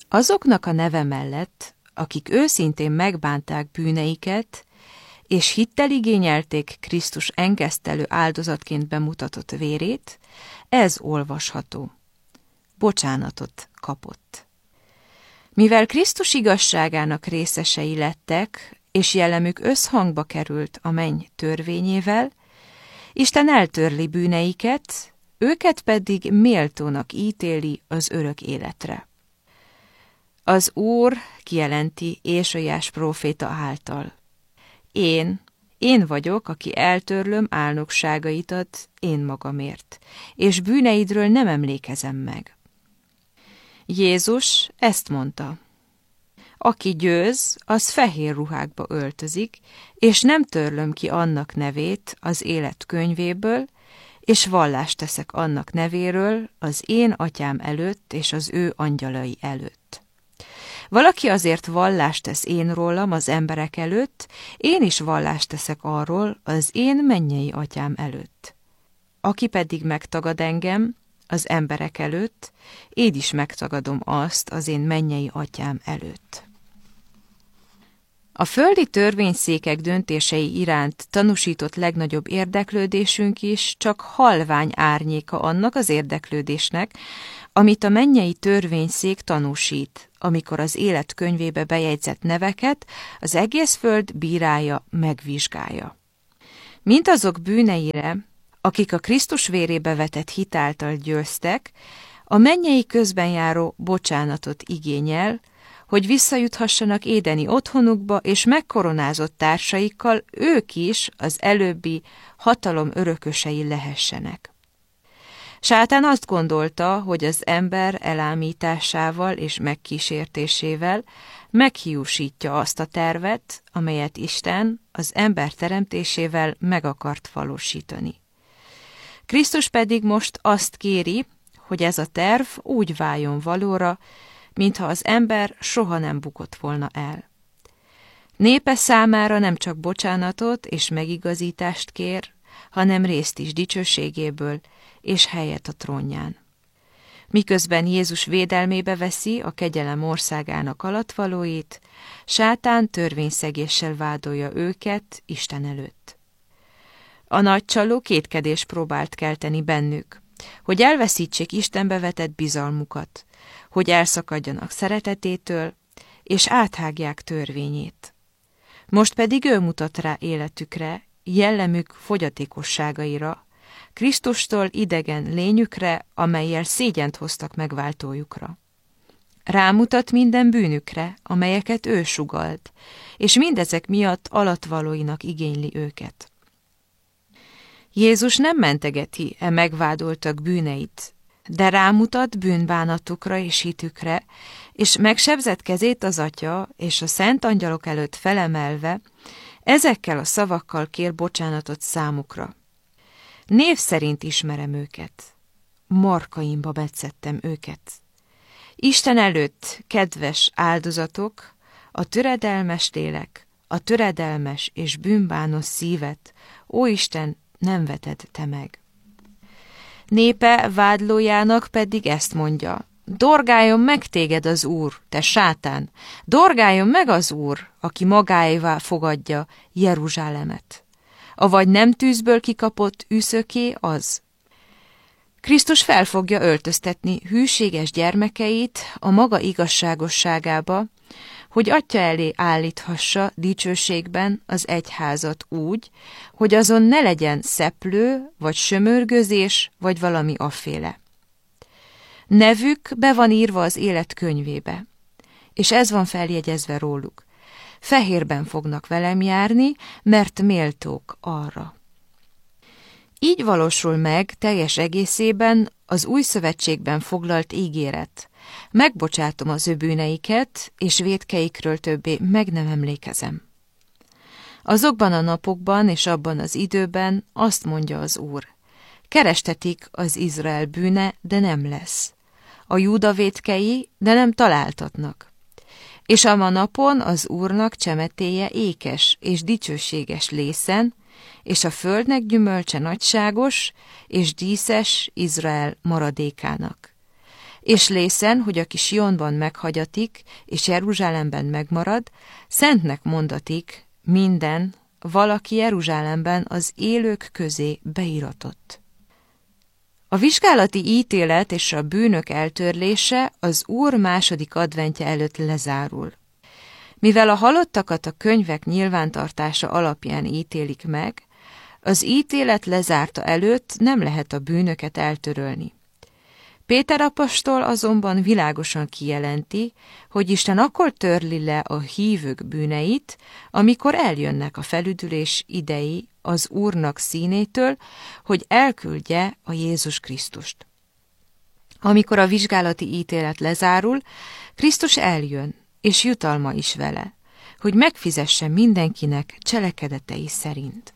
Azoknak a neve mellett, akik őszintén megbánták bűneiket, és hittel igényelték Krisztus engesztelő áldozatként bemutatott vérét, ez olvasható. Bocsánatot kapott. Mivel Krisztus igazságának részesei lettek, és jellemük összhangba került a menny törvényével, Isten eltörli bűneiket, őket pedig méltónak ítéli az örök életre. Az Úr kijelenti Ézsaiás próféta által: Én vagyok, aki eltörlöm álnokságaidat én magamért, és bűneidről nem emlékezem meg. Jézus ezt mondta: aki győz, az fehér ruhákba öltözik, és nem törlöm ki annak nevét az élet könyvéből, és vallást teszek annak nevéről az én atyám előtt és az ő angyalai előtt. Valaki azért vallást tesz én rólam az emberek előtt, én is vallást teszek arról az én mennyei atyám előtt. Aki pedig megtagad engem az emberek előtt, én is megtagadom azt az én mennyei atyám előtt. A földi törvényszékek döntései iránt tanúsított legnagyobb érdeklődésünk is csak halvány árnyéka annak az érdeklődésnek, amit a mennyei törvényszék tanúsít, amikor az élet könyvébe bejegyzett neveket az egész föld bírálja, megvizsgálja. Mindazok bűneire, akik a Krisztus vérébe vetett hit által győztek, a mennyei közben járó bocsánatot igényel, hogy visszajuthassanak édeni otthonukba, és megkoronázott társaikkal ők is az előbbi hatalom örökösei lehessenek. Sátán azt gondolta, hogy az ember elámításával és megkísértésével meghiúsítja azt a tervet, amelyet Isten az ember teremtésével meg akart valósítani. Krisztus pedig most azt kéri, hogy ez a terv úgy váljon valóra, mintha az ember soha nem bukott volna el. Népe számára nem csak bocsánatot és megigazítást kér, hanem részt is dicsőségéből és helyet a trónján. Miközben Jézus védelmébe veszi a kegyelem országának alattvalóit, Sátán törvényszegéssel vádolja őket Isten előtt. A nagy csaló kétkedés próbált kelteni bennük, hogy elveszítsék Istenbe vetett bizalmukat, hogy elszakadjanak szeretetétől, és áthágják törvényét. Most pedig ő mutat rá életükre, jellemük fogyatékosságaira, Krisztustól idegen lényükre, amellyel szégyent hoztak megváltójukra. Rámutat minden bűnükre, amelyeket ő sugalt, és mindezek miatt alattvalóinak igényli őket. Jézus nem mentegeti e megvádoltak bűneit, de rámutat bűnbánatukra és hitükre, és megsebzett kezét az Atya és a szent angyalok előtt felemelve, ezekkel a szavakkal kér bocsánatot számukra. Név szerint ismerem őket, markaimba betszettem őket. Isten előtt kedves áldozatok, a töredelmes lélek, a töredelmes és bűnbános szívet, ó Isten, nem veted te meg. Népe vádlójának pedig ezt mondja: dorgáljon meg téged az Úr, te sátán, dorgáljon meg az Úr, aki magáévá fogadja Jeruzsálemet. Avagy nem tűzből kikapott üszöké az. Krisztus fel fogja öltöztetni hűséges gyermekeit a maga igazságosságába, hogy Atya elé állíthassa dicsőségben az egyházat úgy, hogy azon ne legyen szeplő, vagy sömörgözés, vagy valami afféle. Nevük be van írva az élet könyvébe, és ez van feljegyezve róluk. Fehérben fognak velem járni, mert méltók arra. Így valósul meg teljes egészében az új szövetségben foglalt ígéret. Megbocsátom az ő bűneiket, és vétkeikről többé meg nem emlékezem. Azokban a napokban és abban az időben azt mondja az Úr: kerestetik az Izrael bűne, de nem lesz. A Júda vétkei, de nem találtatnak. És a napon az Úrnak csemetéje ékes és dicsőséges lészen, és a földnek gyümölcse nagyságos és díszes Izrael maradékának. és lészen, hogy aki Sionban meghagyatik, és Jeruzsálemben megmarad, szentnek mondatik minden, valaki Jeruzsálemben az élők közé beiratott. A vizsgálati ítélet és a bűnök eltörlése az Úr második adventje előtt lezárul. Mivel a halottakat a könyvek nyilvántartása alapján ítélik meg, az ítélet lezárta előtt nem lehet a bűnöket eltörölni. Péter apostol azonban világosan kijelenti, hogy Isten akkor törli le a hívők bűneit, amikor eljönnek a felüdülés idei az Úrnak színétől, hogy elküldje a Jézus Krisztust. Amikor a vizsgálati ítélet lezárul, Krisztus eljön, és jutalma is vele, hogy megfizesse mindenkinek cselekedetei szerint.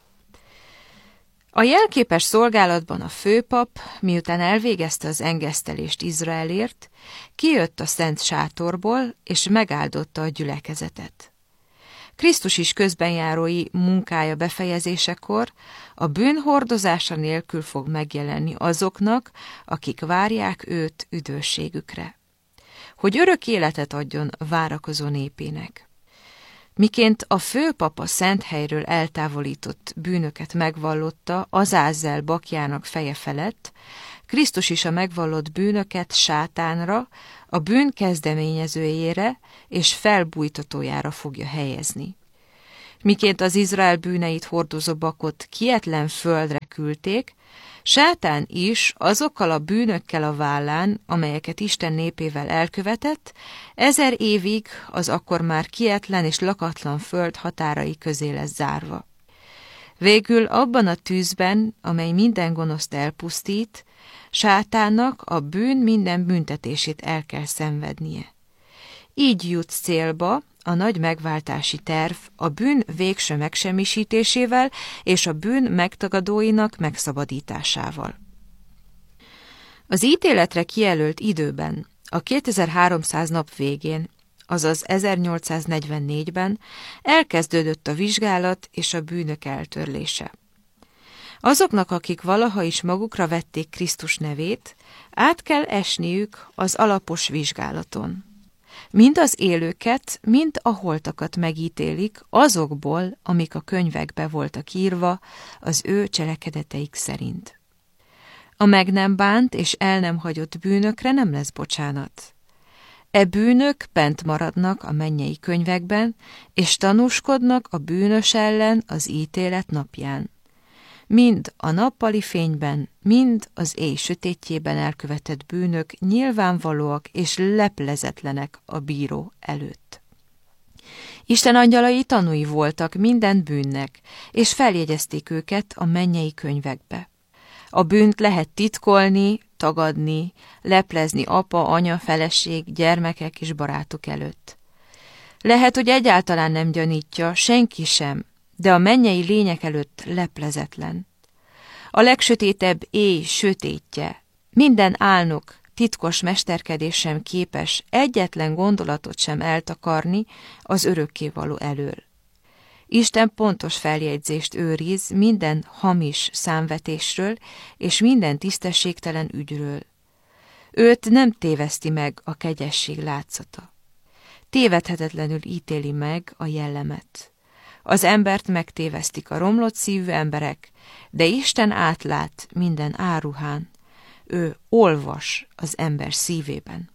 A jelképes szolgálatban a főpap, miután elvégezte az engesztelést Izraelért, kijött a szent sátorból, és megáldotta a gyülekezetet. Krisztus is közbenjárói munkája befejezésekor a bűn hordozása nélkül fog megjelenni azoknak, akik várják őt üdvösségükre, hogy örök életet adjon várakozó népének. Miként a főpap a szent helyről eltávolított bűnöket megvallotta Azázel bakjának feje felett, Krisztus is a megvallott bűnöket sátánra, a bűn kezdeményezőjére és felbújtatójára fogja helyezni. Miként az Izrael bűneit hordozó bakot kietlen földre küldték, sátán is azokkal a bűnökkel a vállán, amelyeket Isten népével elkövetett, 1000 évig az akkor már kietlen és lakatlan föld határai közé lesz zárva. Végül abban a tűzben, amely minden gonoszt elpusztít, sátánnak a bűn minden büntetését el kell szenvednie. Így jut célba a nagy megváltási terv a bűn végső megsemmisítésével és a bűn megtagadóinak megszabadításával. Az ítéletre kijelölt időben, a 2300 nap végén, azaz 1844-ben elkezdődött a vizsgálat és a bűnök eltörlése. Azoknak, akik valaha is magukra vették Krisztus nevét, át kell esniük az alapos vizsgálaton. Mind az élőket, mind a holtakat megítélik azokból, amik a könyvekbe voltak írva az ő cselekedeteik szerint. A meg nem bánt és el nem hagyott bűnökre nem lesz bocsánat. E bűnök bent maradnak a mennyei könyvekben, és tanúskodnak a bűnös ellen az ítélet napján. Mind a nappali fényben, mind az éj sötétjében elkövetett bűnök nyilvánvalóak és leplezetlenek a bíró előtt. Isten angyalai tanúi voltak minden bűnnek, és feljegyezték őket a mennyei könyvekbe. A bűnt lehet titkolni, tagadni, leplezni apa, anya, feleség, gyermekek és barátok előtt. Lehet, hogy egyáltalán nem gyanítja, senki sem, de a mennyei lények előtt leplezetlen. A legsötétebb éj sötétje, minden álnok, titkos mesterkedés sem képes egyetlen gondolatot sem eltakarni az örökkévaló elől. Isten pontos feljegyzést őriz minden hamis számvetésről és minden tisztességtelen ügyről. Őt nem téveszti meg a kegyesség látszata. Tévedhetetlenül ítéli meg a jellemet. Az embert megtévesztik a romlott szívű emberek, de Isten átlát minden áruhán. Ő olvas az ember szívében.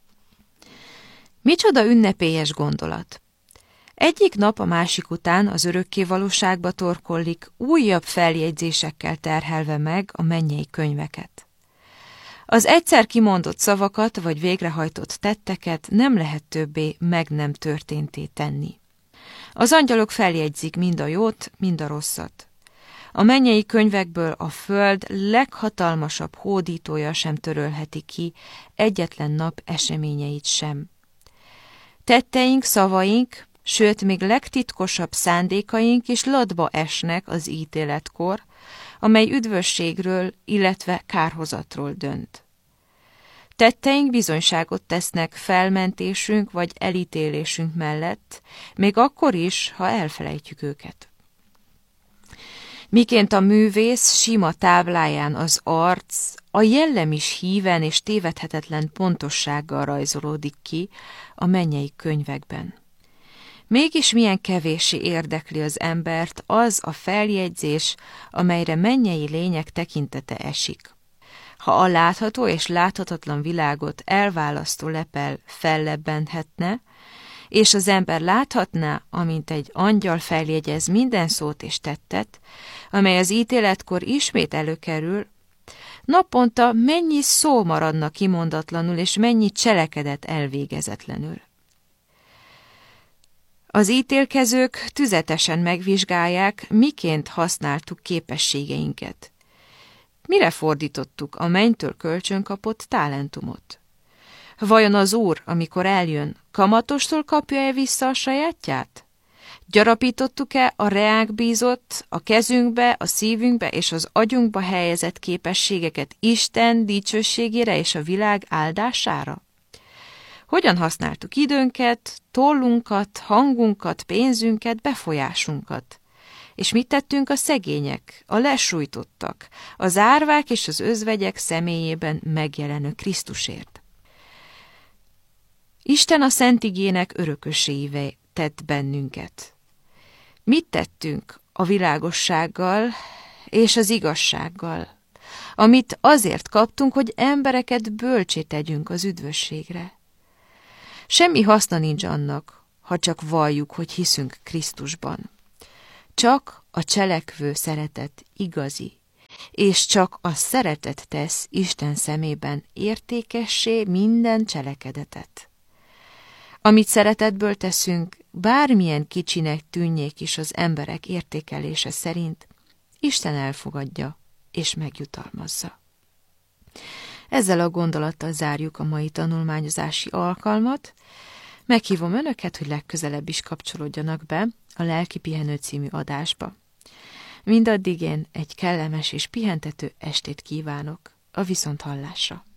Micsoda ünnepélyes gondolat! Egyik nap a másik után az örökké valóságba torkollik, újabb feljegyzésekkel terhelve meg a mennyei könyveket. Az egyszer kimondott szavakat vagy végrehajtott tetteket nem lehet többé meg nem történté tenni. Az angyalok feljegyzik mind a jót, mind a rosszat. A mennyei könyvekből a föld leghatalmasabb hódítója sem törölheti ki egyetlen nap eseményeit sem. Tetteink, szavaink, sőt, még legtitkosabb szándékaink is latba esnek az ítéletkor, amely üdvösségről, illetve kárhozatról dönt. Tetteink bizonyságot tesznek felmentésünk vagy elítélésünk mellett, még akkor is, ha elfelejtjük őket. Miként a művész sima tábláján az arc, a jellem is híven és tévedhetetlen pontossággal rajzolódik ki a mennyei könyvekben. Mégis milyen kevéssé érdekli az embert az a feljegyzés, amelyre mennyei lények tekintete esik. Ha a látható és láthatatlan világot elválasztó lepel fellebbenhetne, és az ember láthatná, amint egy angyal feljegyez minden szót és tettet, amely az ítéletkor ismét előkerül, naponta mennyi szó maradna kimondatlanul, és mennyi cselekedet elvégezetlenül. Az ítélkezők tüzetesen megvizsgálják, miként használtuk képességeinket. Mire fordítottuk a mennytől kölcsönkapott talentumot? Vajon az Úr, amikor eljön, kamatostól kapja-e vissza a sajátját? Gyarapítottuk-e a reánk bízott, a kezünkbe, a szívünkbe és az agyunkba helyezett képességeket Isten dicsőségére és a világ áldására? Hogyan használtuk időnket, tollunkat, hangunkat, pénzünket, befolyásunkat? És mit tettünk a szegények, a lesújtottak, az árvák és az özvegyek személyében megjelenő Krisztusért? Isten a szent igének örökösévé tett bennünket. Mit tettünk a világossággal és az igazsággal, amit azért kaptunk, hogy embereket bölcsé tegyünk az üdvösségre? Semmi haszna nincs annak, ha csak valljuk, hogy hiszünk Krisztusban. Csak a cselekvő szeretet igazi, és csak a szeretet tesz Isten szemében értékessé minden cselekedetet. Amit szeretetből teszünk, bármilyen kicsinek tűnjék is az emberek értékelése szerint, Isten elfogadja és megjutalmazza. Ezzel a gondolattal zárjuk a mai tanulmányozási alkalmat. Meghívom önöket, hogy legközelebb is kapcsolódjanak be a Lelki Pihenő című adásba. Mindaddig én egy kellemes és pihentető estét kívánok, a viszonthallásra.